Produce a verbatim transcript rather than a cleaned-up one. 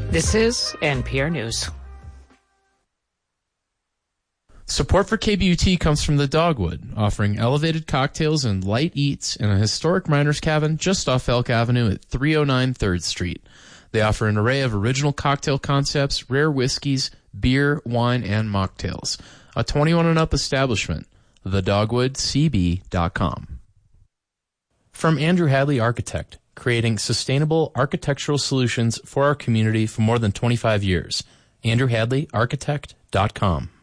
This is N P R News. Support for K B U T comes from the Dogwood, offering elevated cocktails and light eats in a historic miner's cabin just off Elk Avenue at three oh nine third Street. They offer an array of original cocktail concepts, rare whiskeys, beer, wine, and mocktails. A twenty-one and up establishment. the dogwood c b dot com. From Andrew Hadley Architect, creating sustainable architectural solutions for our community for more than twenty-five years. andrew hadley architect dot com.